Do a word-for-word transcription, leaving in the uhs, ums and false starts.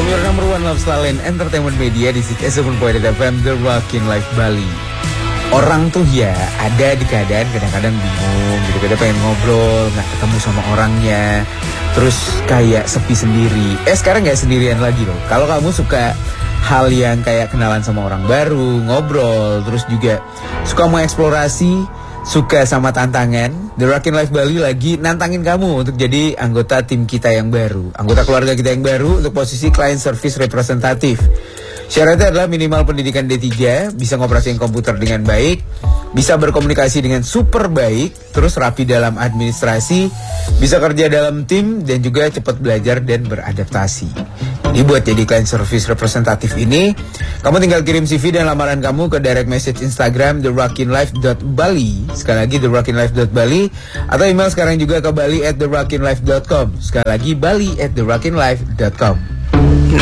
Your number one lifestyle and entertainment media di City S tujuh point delapan F M, The Rockin' Life Bali. Orang tuh ya ada di keadaan kadang-kadang bingung gitu, kadang pengen ngobrol, gak ketemu sama orangnya, terus kayak sepi sendiri. Eh sekarang gak sendirian lagi loh. Kalau kamu suka hal yang kayak kenalan sama orang baru, ngobrol, terus juga suka mau eksplorasi, suka sama tantangan, The Rockin' Life Bali lagi nantangin kamu untuk jadi anggota tim kita yang baru, anggota keluarga kita yang baru untuk posisi Client Service Representative. Syaratnya adalah minimal pendidikan D tiga, bisa ngoperasiin komputer dengan baik, bisa berkomunikasi dengan super baik, terus rapi dalam administrasi, bisa kerja dalam tim, dan juga cepat belajar dan beradaptasi. Jadi buat jadi Client Service Representative ini, kamu tinggal kirim C V dan lamaran kamu ke direct message Instagram the rockin life dot bali. Sekali lagi the rockin life dot bali, atau email sekarang juga ke bali at the rockin life dot com. Sekali lagi bali at the rockin life dot com.